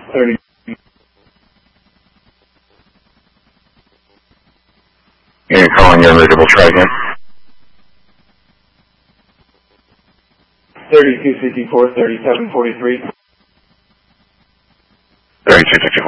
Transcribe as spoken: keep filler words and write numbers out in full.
thirty. You're calling your emergency, try again. thirty-two sixty-four, thirty-seven forty-three. thirty-two sixty-four.